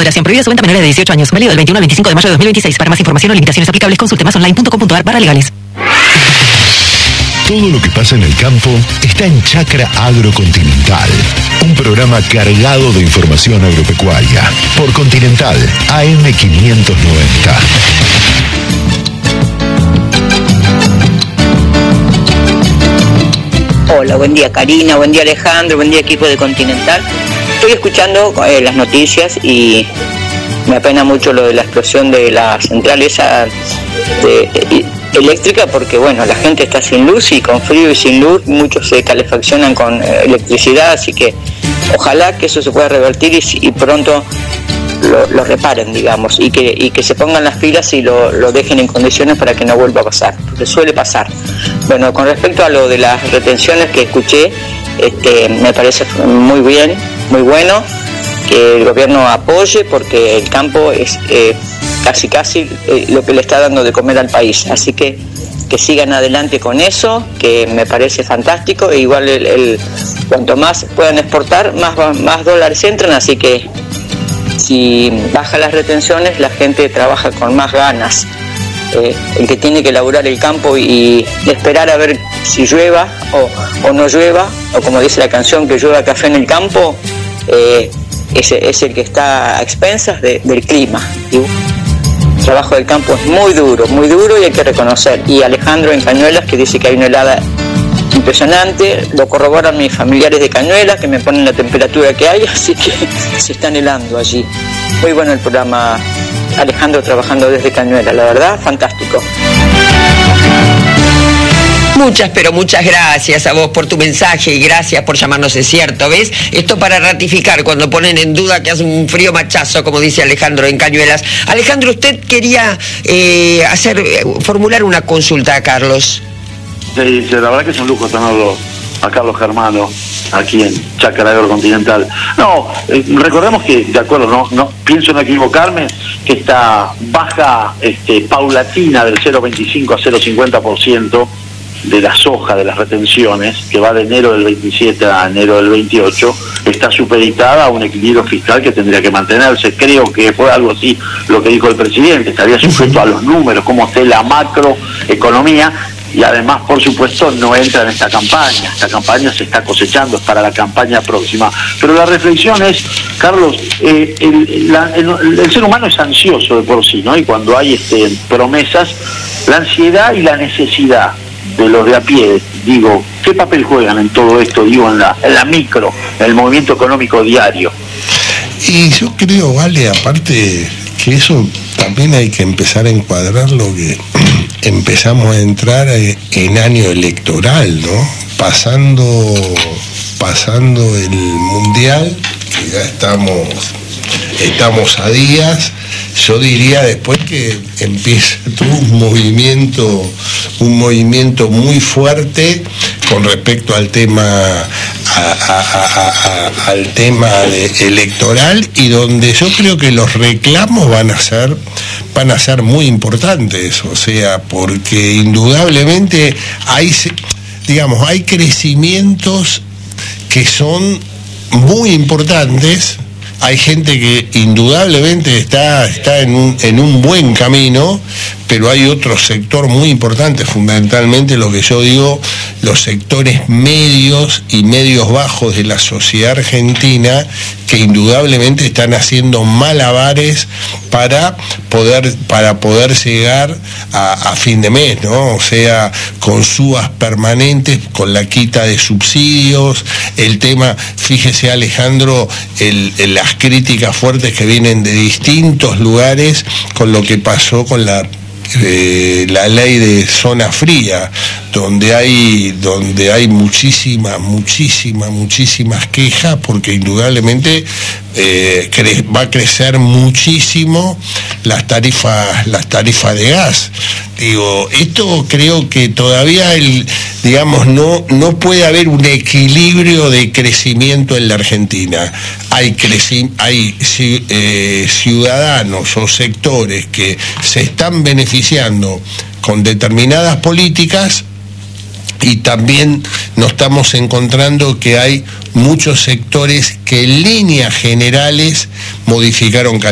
moderación. Prohibida su venta a menores de 18 años. Válido del 21 al 25 de mayo de 2026. Para más información o limitaciones aplicables, consulte masonline.com.ar/legales. Todo lo que pasa en el campo está en Chacra Agrocontinental, un programa cargado de información agropecuaria por Continental AM 590. Hola, buen día Karina, buen día Alejandro, buen día equipo de Continental. Estoy escuchando las noticias y me apena mucho lo de la explosión de la central esa eléctrica, porque bueno, la gente está sin luz y con frío y sin luz, muchos se calefaccionan con electricidad, así que ojalá que eso se pueda revertir y pronto lo reparen, digamos, y que se pongan las pilas y lo dejen en condiciones para que no vuelva a pasar, porque suele pasar. Bueno, con respecto a lo de las retenciones que escuché, me parece muy bien, muy bueno que el gobierno apoye, porque el campo es casi lo que le está dando de comer al país, así que sigan adelante con eso, que me parece fantástico, e igual cuanto más puedan exportar, más dólares entran, así que si baja las retenciones, la gente trabaja con más ganas. El que tiene que laburar el campo y esperar a ver si llueva o no llueva, o como dice la canción, que llueva café en el campo, es el que está a expensas del clima. El trabajo del campo es muy duro y hay que reconocer. Y Alejandro en Cañuelas, que dice que hay una helada impresionante, lo corroboran mis familiares de Cañuelas, que me ponen la temperatura que hay, así que se están helando allí. Muy bueno el programa, Alejandro trabajando desde Cañuelas, la verdad, fantástico. Muchas gracias a vos por tu mensaje y gracias por llamarnos, es cierto, ¿ves? Esto para ratificar cuando ponen en duda que hace un frío machazo, como dice Alejandro en Cañuelas. Alejandro, usted quería formular una consulta a Carlos. Sí, la verdad que es un lujo tenerlo a Carlos Germano aquí en Chacra Agrocontinental. No, recordemos que, de acuerdo, no pienso no equivocarme, que esta baja paulatina del 0,25 a 0,50% de la soja, de las retenciones, que va de enero del 27 a enero del 28, está supeditada a un equilibrio fiscal que tendría que mantenerse. Creo que fue algo así lo que dijo el presidente, estaría sujeto a los números, cómo esté la macroeconomía, y además, por supuesto, no entra en esta campaña. Esta campaña se está cosechando, es para la campaña próxima. Pero la reflexión es, Carlos, el ser humano es ansioso de por sí, ¿no? Y cuando hay promesas, la ansiedad y la necesidad de los de a pie, digo, ¿qué papel juegan en todo esto? Digo, en la micro, en el movimiento económico diario. Y yo creo, Vale, aparte que eso también hay que empezar a encuadrarlo, que empezamos a entrar en año electoral, ¿no? Pasando el Mundial, que ya estamos a días. Yo diría después que empieza todo un movimiento muy fuerte con respecto al tema electoral, y donde yo creo que los reclamos van a ser muy importantes, o sea, porque indudablemente hay crecimientos que son muy importantes. Hay gente que indudablemente está en un buen camino, pero hay otro sector muy importante, fundamentalmente lo que yo digo, los sectores medios y medios bajos de la sociedad argentina, que indudablemente están haciendo malabares para poder llegar a fin de mes, ¿no? O sea, con subas permanentes, con la quita de subsidios, el tema, fíjese Alejandro, las críticas fuertes que vienen de distintos lugares con lo que pasó con la ley de zona fría, donde hay muchísimas quejas, porque indudablemente va a crecer muchísimo las tarifas de gas. Digo, esto creo que todavía no puede haber un equilibrio de crecimiento en la Argentina. Hay ciudadanos o sectores que se están beneficiando con determinadas políticas, y también nos estamos encontrando que hay muchos sectores que en líneas generales modificaron